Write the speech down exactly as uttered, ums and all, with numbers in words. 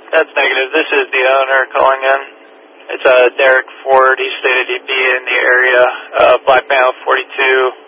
That's negative. This is the owner calling in. It's uh, Derek Ford. He stated he'd be in the area, uh, Black Male forty-two.